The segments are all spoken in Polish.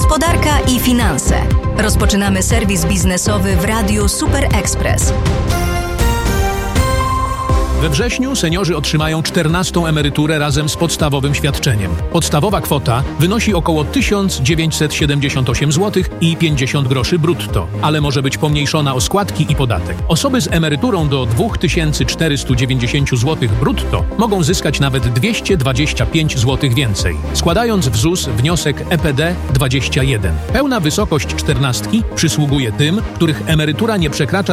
Gospodarka i finanse. Rozpoczynamy serwis biznesowy w Radiu Super Express. We wrześniu seniorzy otrzymają 14. emeryturę razem z podstawowym świadczeniem. Podstawowa kwota wynosi około 1978 zł i 50 groszy brutto, ale może być pomniejszona o składki i podatek. Osoby z emeryturą do 2490 zł brutto mogą zyskać nawet 225 zł więcej, składając w ZUS wniosek EPD 21. Pełna wysokość 14 przysługuje tym, których emerytura nie przekracza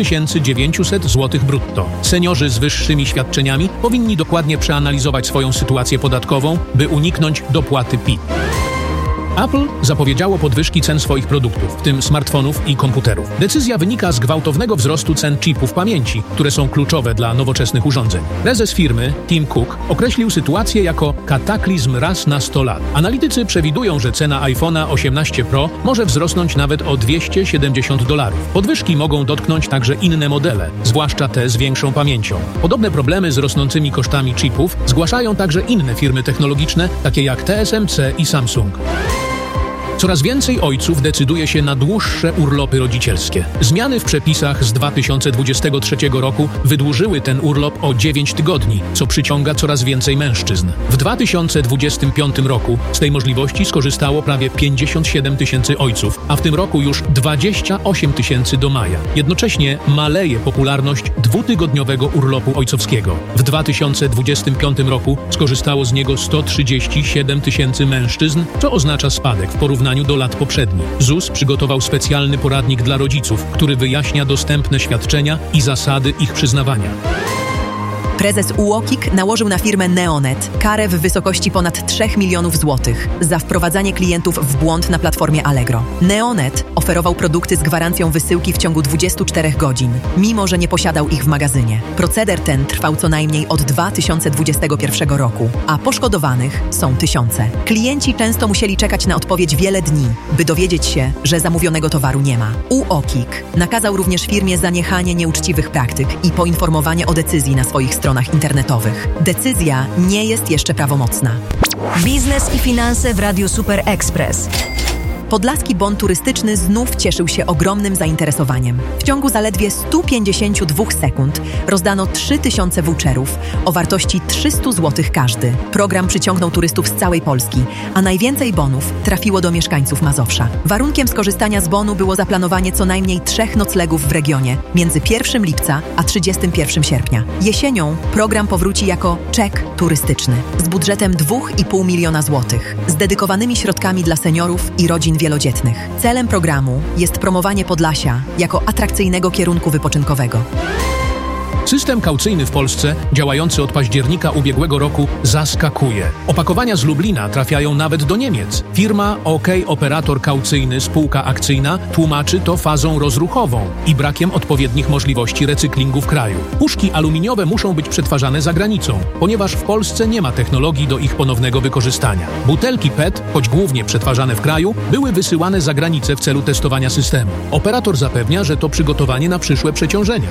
2900 zł brutto. Seniorzy z wyższymi świadczeniami powinni dokładnie przeanalizować swoją sytuację podatkową, by uniknąć dopłaty PIT. Apple zapowiedziało podwyżki cen swoich produktów, w tym smartfonów i komputerów. Decyzja wynika z gwałtownego wzrostu cen chipów pamięci, które są kluczowe dla nowoczesnych urządzeń. Prezes firmy, Tim Cook, określił sytuację jako kataklizm raz na 100 lat. Analitycy przewidują, że cena iPhone'a 18 Pro może wzrosnąć nawet o $270. Podwyżki mogą dotknąć także inne modele, zwłaszcza te z większą pamięcią. Podobne problemy z rosnącymi kosztami chipów zgłaszają także inne firmy technologiczne, takie jak TSMC i Samsung. Coraz więcej ojców decyduje się na dłuższe urlopy rodzicielskie. Zmiany w przepisach z 2023 roku wydłużyły ten urlop o 9 tygodni, co przyciąga coraz więcej mężczyzn. W 2025 roku z tej możliwości skorzystało prawie 57 tysięcy ojców, a w tym roku już 28 tysięcy do maja. Jednocześnie maleje popularność dwutygodniowego urlopu ojcowskiego. W 2025 roku skorzystało z niego 137 tysięcy mężczyzn, co oznacza spadek w porównaniu do lat poprzednich. ZUS przygotował specjalny poradnik dla rodziców, który wyjaśnia dostępne świadczenia i zasady ich przyznawania. Prezes UOKiK nałożył na firmę Neonet karę w wysokości ponad 3 milionów złotych za wprowadzanie klientów w błąd na platformie Allegro. Neonet oferował produkty z gwarancją wysyłki w ciągu 24 godzin, mimo że nie posiadał ich w magazynie. Proceder ten trwał co najmniej od 2021 roku, a poszkodowanych są tysiące. Klienci często musieli czekać na odpowiedź wiele dni, by dowiedzieć się, że zamówionego towaru nie ma. UOKiK nakazał również firmie zaniechanie nieuczciwych praktyk i poinformowanie o decyzji na swoich stronach internetowych. Decyzja nie jest jeszcze prawomocna. Biznes i finanse w Radiu Super Express. Podlaski bon turystyczny znów cieszył się ogromnym zainteresowaniem. W ciągu zaledwie 152 sekund rozdano 3000 voucherów o wartości 300 zł każdy. Program przyciągnął turystów z całej Polski, a najwięcej bonów trafiło do mieszkańców Mazowsza. Warunkiem skorzystania z bonu było zaplanowanie co najmniej 3 noclegów w regionie między 1 lipca a 31 sierpnia. Jesienią program powróci jako czek turystyczny z budżetem 2,5 miliona złotych, z dedykowanymi środkami dla seniorów i rodzin wielodzietnych. Celem programu jest promowanie Podlasia jako atrakcyjnego kierunku wypoczynkowego. System kaucyjny w Polsce, działający od października ubiegłego roku, zaskakuje. Opakowania z Lublina trafiają nawet do Niemiec. Firma OK Operator Kaucyjny Spółka Akcyjna tłumaczy to fazą rozruchową i brakiem odpowiednich możliwości recyklingu w kraju. Puszki aluminiowe muszą być przetwarzane za granicą, ponieważ w Polsce nie ma technologii do ich ponownego wykorzystania. Butelki PET, choć głównie przetwarzane w kraju, były wysyłane za granicę w celu testowania systemu. Operator zapewnia, że to przygotowanie na przyszłe przeciążenia.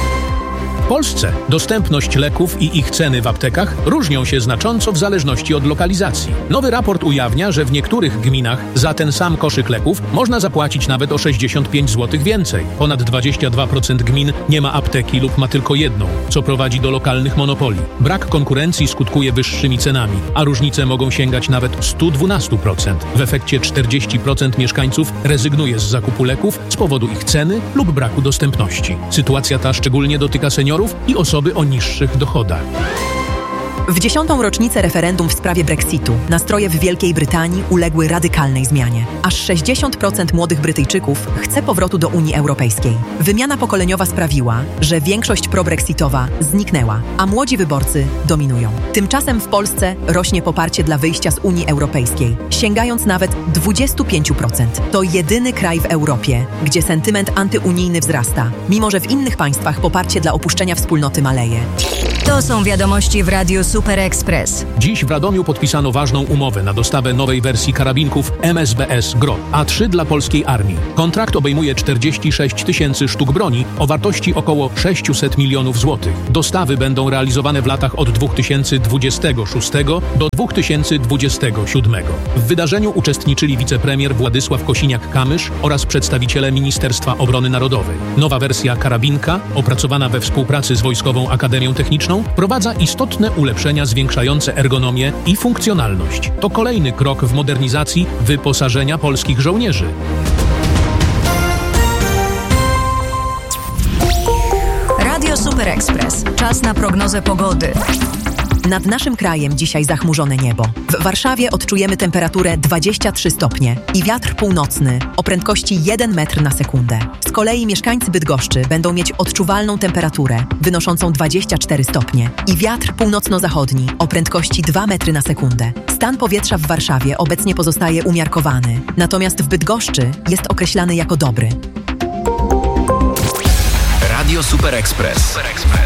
W Polsce dostępność leków i ich ceny w aptekach różnią się znacząco w zależności od lokalizacji. Nowy raport ujawnia, że w niektórych gminach za ten sam koszyk leków można zapłacić nawet o 65 zł więcej. Ponad 22% gmin nie ma apteki lub ma tylko jedną, co prowadzi do lokalnych monopolii. Brak konkurencji skutkuje wyższymi cenami, a różnice mogą sięgać nawet 112%. W efekcie 40% mieszkańców rezygnuje z zakupu leków z powodu ich ceny lub braku dostępności. Sytuacja ta szczególnie dotyka seniorów i osoby o niższych dochodach. W 10. rocznicę referendum w sprawie Brexitu nastroje w Wielkiej Brytanii uległy radykalnej zmianie. Aż 60% młodych Brytyjczyków chce powrotu do Unii Europejskiej. Wymiana pokoleniowa sprawiła, że większość probrexitowa zniknęła, a młodzi wyborcy dominują. Tymczasem w Polsce rośnie poparcie dla wyjścia z Unii Europejskiej, sięgając nawet 25%. To jedyny kraj w Europie, gdzie sentyment antyunijny wzrasta, mimo że w innych państwach poparcie dla opuszczenia wspólnoty maleje. To są wiadomości w Radiu Super Express. Dziś w Radomiu podpisano ważną umowę na dostawę nowej wersji karabinków MSBS GROT A3 dla polskiej armii. Kontrakt obejmuje 46 tysięcy sztuk broni o wartości około 600 milionów złotych. Dostawy będą realizowane w latach od 2026 do 2027. W wydarzeniu uczestniczyli wicepremier Władysław Kosiniak-Kamysz oraz przedstawiciele Ministerstwa Obrony Narodowej. Nowa wersja karabinka, opracowana we współpracy z Wojskową Akademią Techniczną, wprowadza istotne ulepszenia zwiększające ergonomię i funkcjonalność. To kolejny krok w modernizacji wyposażenia polskich żołnierzy. Radio Super Express. Czas na prognozę pogody. Nad naszym krajem dzisiaj zachmurzone niebo. W Warszawie odczujemy temperaturę 23 stopnie i wiatr północny o prędkości 1 metr na sekundę. Z kolei mieszkańcy Bydgoszczy będą mieć odczuwalną temperaturę wynoszącą 24 stopnie i wiatr północno-zachodni o prędkości 2 metry na sekundę. Stan powietrza w Warszawie obecnie pozostaje umiarkowany, natomiast w Bydgoszczy jest określany jako dobry. Radio Super Express.